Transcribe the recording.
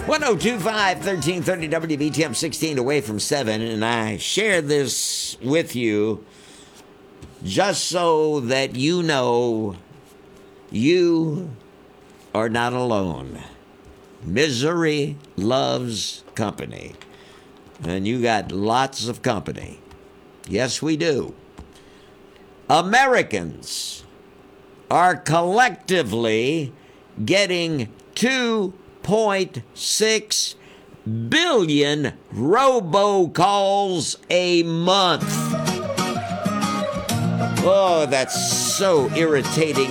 1025 1330 WBTM 16 away from 7, and I share this with you just so that you know you are not alone. Misery loves company, and you got lots of company. Yes, we do. Americans are collectively getting 2.6 billion robocalls a month. Oh, that's so irritating